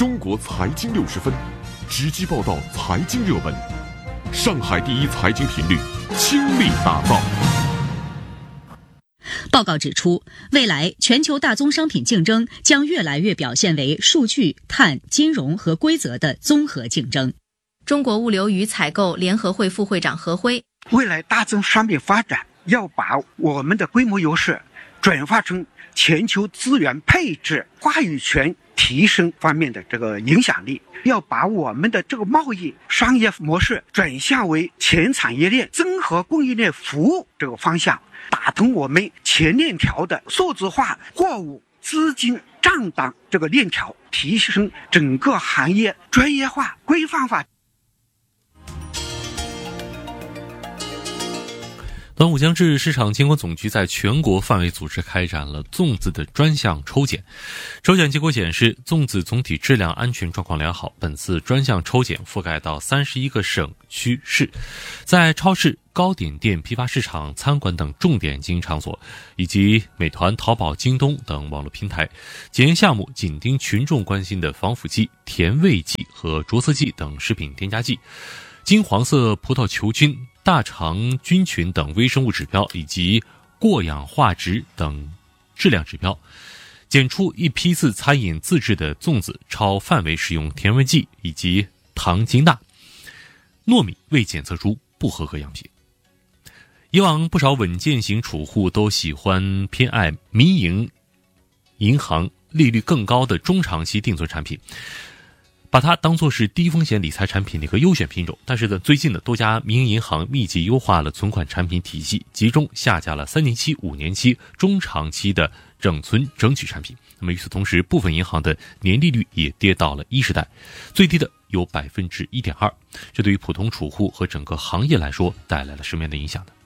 中国财经60分，直击报道财经热门。上海第一财经频率倾力打造。 报告指出，未来全球大宗商品竞争将越来越表现为数据、碳、金融和规则的综合竞争。 中国物流与采购联合会副会长何辉： 未来大宗商品发展要把我们的规模优势转化成全球资源配置、话语权提升方面的这个影响力，要把我们的这个贸易商业模式转向为全产业链综合供应链服务这个方向，打通我们全链条的数字化货物、资金、账单这个链条，提升整个行业专业化、规范化。 端午将至，市场监管总局在全国范围组织开展了粽子的专项抽检。抽检结果显示，粽子总体质量安全状况良好。本次专项抽检覆盖到31个省区市，在超市、糕点店、批发市场、餐馆等重点经营场所，以及美团、淘宝、京东等网络平台。检验项目紧盯群众关心的防腐剂、甜味剂和着色剂等食品添加剂、金黄色葡萄球菌、大肠菌群等微生物指标，以及过氧化值等质量指标，检出一批次餐饮自制的粽子超范围使用甜味剂以及糖精钠，糯米未检测出不合格样品。以往不少稳健型储户都喜欢偏爱民营银行利率更高的中长期定存产品，把它当作是低风险理财产品的一个优选品种。但是呢，最近多家民营银行密集优化了存款产品体系，集中下架了3年期、5年期、中长期的整存整取产品。那么与此同时，部分银行的年利率也跌到了10代，最低的有 1.2%。这对于普通储户和整个行业来说带来了什么样的影响呢？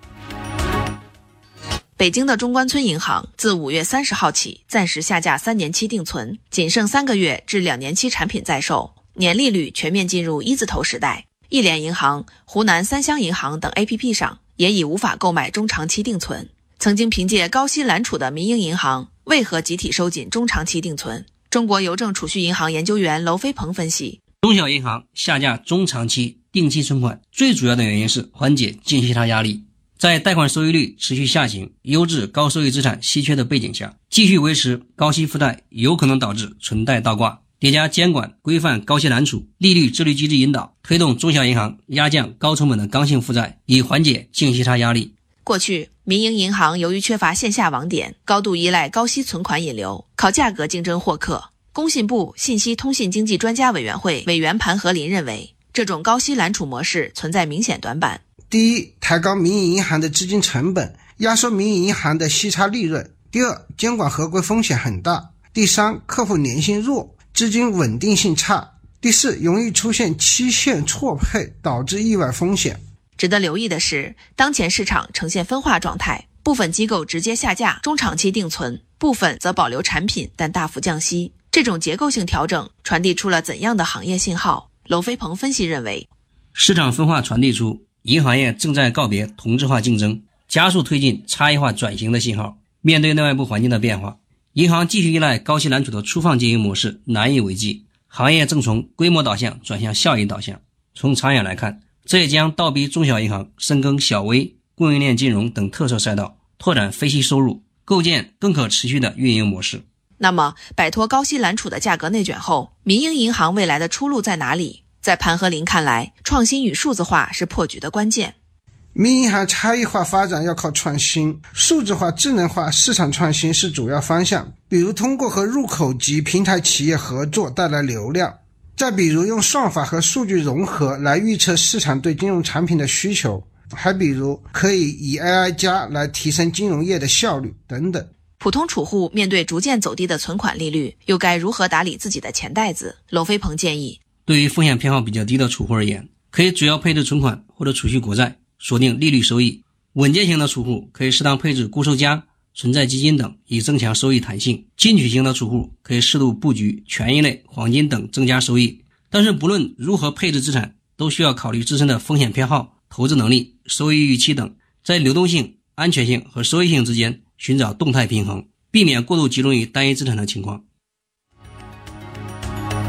北京的中关村银行自5月30号起暂时下架3年期定存，仅剩3个月至2年期产品在售，年利率全面进入1字头时代。一联银行、湖南三湘银行等 APP 上也已无法购买中长期定存。曾经凭借高息揽储的民营银行为何集体收紧中长期定存？中国邮政储蓄银行研究员娄飞鹏分析， 中小银行下架中长期定期存款最主要的原因是缓解净息差压力。在贷款收益率持续下行、优质高收益资产稀缺的背景下，继续维持高息负债有可能导致存贷倒挂，叠加监管规范高息揽储、利率自律机制引导，推动中小银行压降高成本的刚性负债，以缓解净息差压力。 过去民营银行由于缺乏线下网点，高度依赖高息存款引流，靠价格竞争获客。工信部信息通信经济专家委员会委员盘和林认为，这种高息揽储模式存在明显短板。 第一，抬高民营银行的资金成本，压缩民营银行的息差利润。第二，监管合规风险很大。第三，客户粘性弱，资金稳定性差。第四，容易出现期限错配，导致意外风险。 值得留意的是，当前市场呈现分化状态，部分机构直接下架中长期定存，部分则保留产品但大幅降息。这种结构性调整传递出了怎样的行业信号？娄飞鹏分析认为， 市场分化传递出银行业正在告别同质化竞争，加速推进差异化转型的信号。面对内外部环境的变化，银行继续依赖高息揽储的粗放经营模式难以为继，行业正从规模导向转向效益导向。从长远来看，这也将倒逼中小银行深耕小微、供应链金融等特色赛道，拓展非息收入，构建更可持续的运营模式。 那么，摆脱高息揽储的价格内卷后，民营银行未来的出路在哪里？在盘和林看来，创新与数字化是破局的关键。 民营银行差异化发展要靠创新，数字化、智能化、市场创新是主要方向。比如通过和入口级平台企业合作带来流量，再比如用算法和数据融合来预测市场对金融产品的需求，还比如可以以 AI 加来提升金融业的效率等等。 普通储户面对逐渐走低的存款利率，又该如何打理自己的钱袋子？娄飞鹏建议， 对于风险偏好比较低的储户而言，可以主要配置存款或者储蓄国债，锁定利率收益。稳健型的储户可以适当配置固收加、存在基金等，以增强收益弹性。进取型的储户可以适度布局权益类、黄金等，增加收益。但是不论如何配置资产，都需要考虑自身的风险偏好、投资能力、收益预期等，在流动性、安全性和收益性之间寻找动态平衡，避免过度集中于单一资产的情况。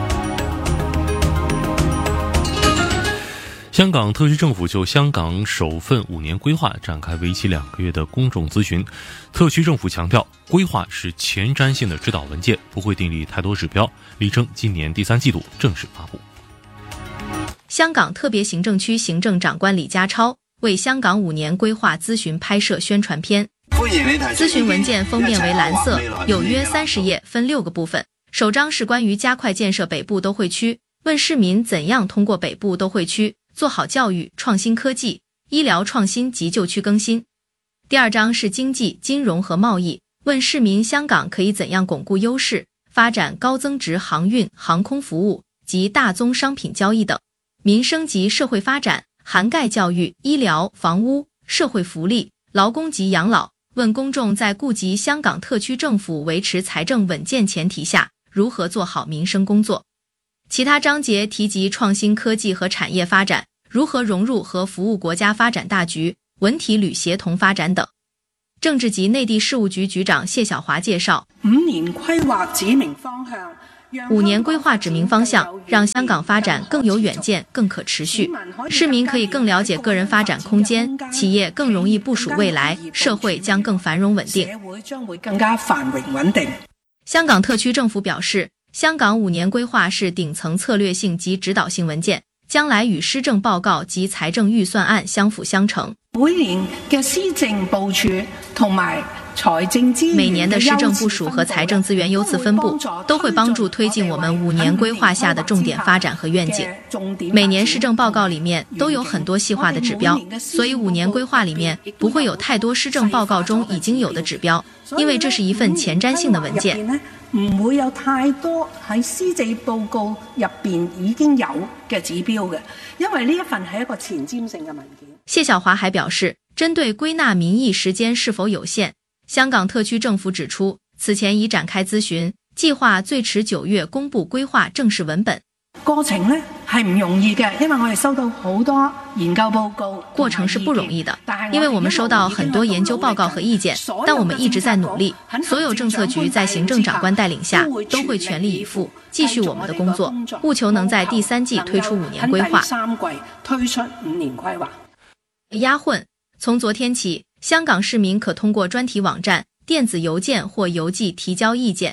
香港特区政府就香港首份5年规划展开为期2个月的公众咨询。特区政府强调，规划是前瞻性的指导文件，不会订立太多指标，力争今年第3季度正式发布。 香港特别行政区行政长官李家超为香港5年规划咨询拍摄宣传片。咨询文件封面为蓝色，有约30页，分6个部分。首章是关于加快建设北部都会区，问市民怎样通过北部都会区做好教育、创新科技、医疗创新及旧区更新。第2章是经济、金融和贸易，问市民香港可以怎样巩固优势，发展高增值航运、航空服务及大宗商品交易等。民生及社会发展涵盖教育、医疗、房屋、社会福利、劳工及养老，问公众在顾及香港特区政府维持财政稳健前提下，如何做好民生工作。其他章节提及创新科技和产业发展，如何融入和服务国家发展大局，文体旅协同发展等。政治及内地事務局局長謝曉華介紹 ，5年規劃指明方向 ，5年規劃指明方向，讓香港發展更有遠見、更可持續。市民可以更了解個人發展空間，企業更容易部署未來，社會將更繁榮穩定。 社會將會更加繁榮穩定。 香港特區政府表示，香港5年規劃是頂層策略性及指導性文件，將來與施政報告及財政預算案相輔相成。 每年嘅施政部署同埋財政資源， 每年的施政部署和財政資源優次分布，都會幫助推進我們5年規劃下的重點發展和願景。每年施政報告裡面都有很多細化的指標，所以5年規劃裡面不會有太多施政報告中已經有的指標，因為這是一份前瞻性的文件。 唔會有太多喺施政報告入邊已經有嘅指標嘅，因為呢一份係一個前瞻性嘅文件。 謝曉華還表示，針對歸納民意時間是否有限，香港特區政府指出，此前已展開諮詢，計劃最遲9月公布規劃正式文本。 過程呢係唔容易嘅，因為我哋收到好多研究報告。 過程是不容易的，因為我們收到很多研究報告和意見，但我們一直在努力。所有政策局在行政長官帶領下，都會全力以赴，繼續我們的工作，務求能在第3季推出5年規劃。 第3季推出5年規劃。 押混，從昨天起，香港市民可通過專題網站、電子郵件或郵寄提交意見。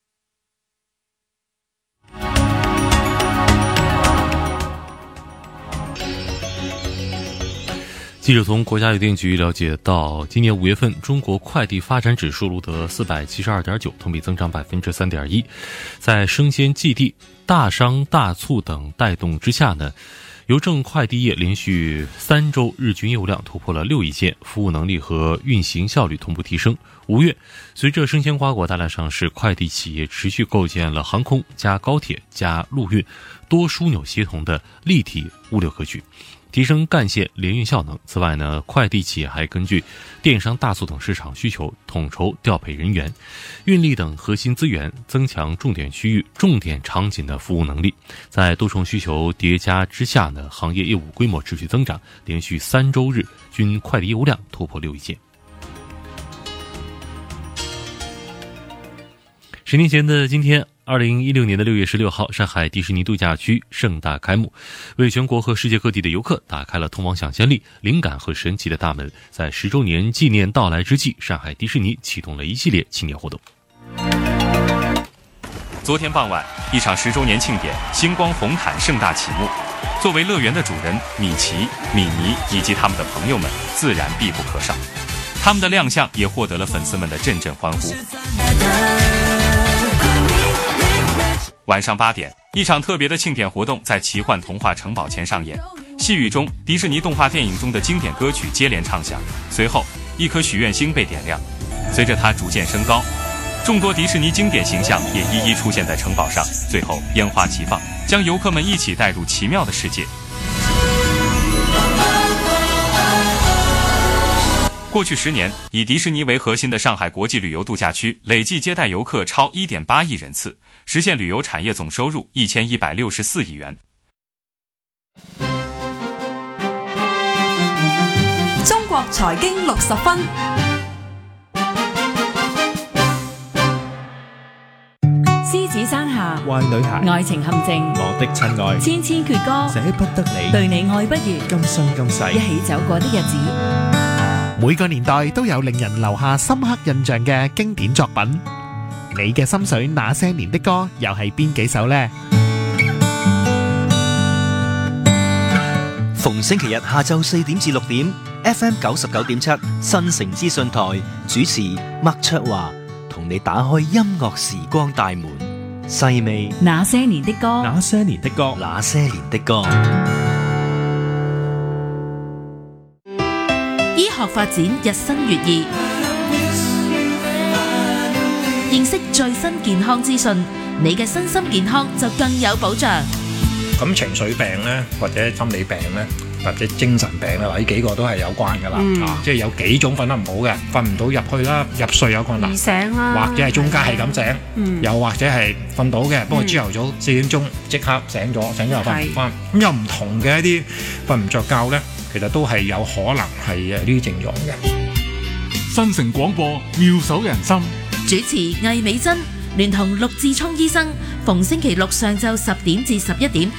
記者從國家郵電局了解到，今年5月份中國快遞發展指數錄得 472.9， 同比增長 3.1%。 在生鮮寄遞、大商大促等帶動之下呢，郵政快遞業連續3周日均業務量突破了6億件，服務能力和運行效率同步提升。5月，隨着生鮮瓜果大量上市，快遞企業持續構建了航空加高鐵加陸運多樞紐協同的立體物流格局，提升幹線聯運效能。此外呢，快遞企業還根據電商大促等市場需求，統籌調配人員、運力等核心資源，增強重點區域、重點場景的服務能力。在多重需求疊加之下呢，行業業務規模持續增長，連續3周日均快遞業務量突破6億件。10年前的今天，2016年的6月16號，上海迪士尼度假區盛大開幕，為全國和世界各地的遊客打開了通往想象力、靈感和神奇的大門。在10周年紀念到來之際，上海迪士尼啟動了一系列慶典活動。 昨天傍晚，一場10周年慶典星光紅毯盛大啟幕。作為樂園的主人，米奇、米妮以及他們的朋友們自然必不可少。他們的亮相也獲得了粉絲們的陣陣歡呼。晚上8點，一場特別的慶典活動在奇幻童話城堡前上演。細雨中，迪士尼動畫電影中的經典歌曲接連唱響，隨後一顆許願星被點亮。隨着它逐漸升高，眾多迪士尼經典形象也一一出現在城堡上，最後煙花齊放，將遊客們一起帶入奇妙的世界。過去10年，以迪士尼為核心的上海國際旅遊度假區累計接待遊客超 1.8 億人次，實現旅遊產業總收入1164億元。 中國財經60分。 獅子山下， 壞女孩， 愛情陷阱， 我的親愛， 千千闕歌， 捨不得你， 對你愛不完， 今生今世， 一起走過的日子。 每個年代都有令人留下深刻印象嘅經典作品，你嘅心水那些年的歌又係邊幾首呢？ 逢星期日下晝4點至6點 ，FM 99.7新城資訊台主持麥卓華，同你打開音樂時光大門，細味那些年的歌， 那些年的歌， 那些年的歌。 醫學發展日新月異，認識最新健康資訊，你嘅身心健康就更有保障。 咁情緒病咧，或者心理病咧，或者精神病咧，呢幾個都係有關噶啦。即係有幾種瞓得唔好嘅，瞓唔到入去啦，入睡有困難， 醒啦， 或者係中間係咁醒，又或者係瞓到嘅，不過朝頭早4點鐘即刻醒咗又瞓唔翻。咁有唔同嘅一啲瞓唔着覺咧，其實都係有可能係呢啲症狀嘅。 新城廣播妙手仁心， 主持魏美珍聯同陸志聰醫生，逢星期六上晝10點至11點。